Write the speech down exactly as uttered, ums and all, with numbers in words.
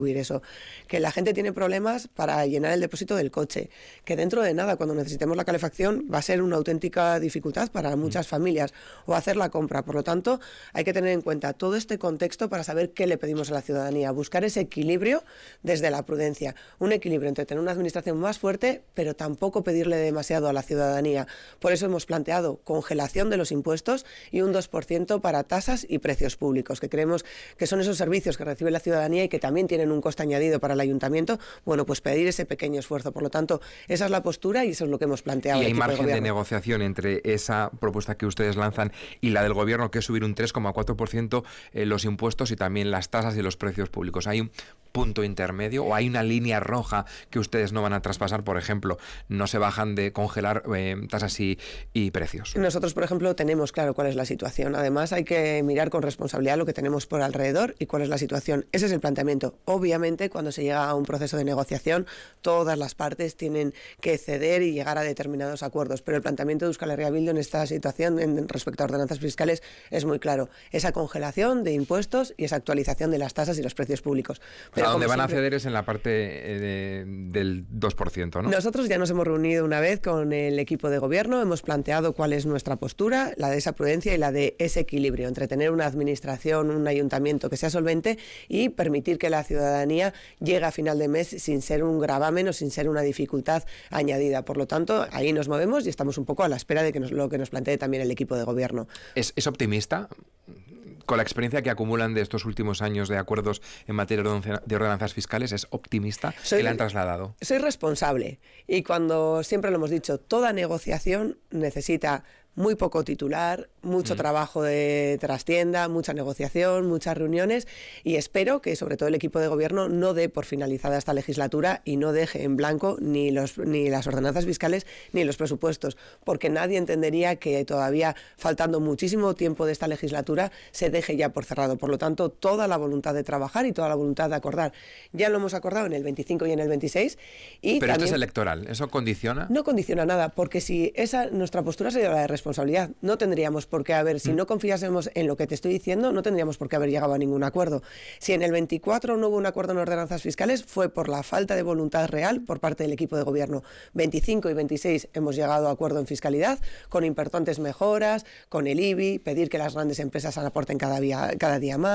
eso, que la gente tiene problemas para llenar el depósito del coche, que dentro de nada, cuando necesitemos la calefacción, va a ser una auténtica dificultad para muchas familias, o hacer la compra. Por lo tanto, hay que tener en cuenta todo este contexto para saber qué le pedimos a la ciudadanía, buscar ese equilibrio desde la prudencia, un equilibrio entre tener una administración más fuerte, pero tampoco pedirle demasiado a la ciudadanía. Por eso hemos planteado congelación de los impuestos y un dos por ciento para tasas y precios públicos, que creemos que son esos servicios que recibe la ciudadanía y que también tienen un coste añadido para el ayuntamiento. Bueno, pues pedir ese pequeño esfuerzo. Por lo tanto, esa es la postura y eso es lo que hemos planteado. ¿Y hay margen de, de negociación entre esa propuesta que ustedes lanzan y la del gobierno, que es subir un tres coma cuatro por ciento eh, los impuestos y también las tasas y los precios públicos? ¿Hay un punto intermedio o hay una línea roja que ustedes no van a traspasar? Por ejemplo, no se bajan de congelar eh, tasas y, y precios. Nosotros, por ejemplo, tenemos claro cuál es la situación. Además, hay que mirar con responsabilidad lo que tenemos por alrededor y cuál es la situación. Ese es el planteamiento. Obviamente, cuando se llega a un proceso de negociación, todas las partes tienen que ceder y llegar a determinados acuerdos. Pero el planteamiento de Euskal Herria Bildu en esta situación, en respecto a ordenanzas fiscales, es muy claro. Esa congelación de impuestos y esa actualización de las tasas y los precios públicos. Pero a donde van siempre, a ceder es en la parte de, del dos por ciento, ¿no? Nosotros ya nos hemos reunido una vez con el equipo de gobierno, hemos planteado cuál es nuestra postura, la de esa prudencia y la de ese equilibrio entre tener una administración, un ayuntamiento que sea solvente y permitir que la ciudadanía llegue a final de mes sin ser un gravamen o sin ser una dificultad añadida. Por lo tanto, ahí nos movemos y estamos un poco a la espera de que nos, lo que nos plantee también el equipo de gobierno. ¿Es, es optimista? Con la experiencia que acumulan de estos últimos años de acuerdos en materia de ordenanzas fiscales, ¿es optimista soy, que le han trasladado? Soy responsable y cuando siempre lo hemos dicho, toda negociación necesita muy poco titular, mucho mm. trabajo de trastienda, mucha negociación, muchas reuniones y espero que sobre todo el equipo de gobierno no dé por finalizada esta legislatura y no deje en blanco ni, los, ni las ordenanzas fiscales ni los presupuestos, porque nadie entendería que todavía faltando muchísimo tiempo de esta legislatura se deje ya por cerrado. Por lo tanto, toda la voluntad de trabajar y toda la voluntad de acordar. Ya lo hemos acordado en el veinticinco y en el veintiséis. Y Pero también, esto es electoral, ¿eso condiciona? No condiciona nada, porque si esa nuestra postura sería la de responsabilidad, no tendríamos por qué haber, si no confiásemos en lo que te estoy diciendo, no tendríamos por qué haber llegado a ningún acuerdo. Si en el veinticuatro no hubo un acuerdo en ordenanzas fiscales, fue por la falta de voluntad real por parte del equipo de gobierno. veinticinco y veintiséis hemos llegado a acuerdo en fiscalidad, con importantes mejoras, con el I B I, pedir que las grandes empresas aporten cada día, cada día más.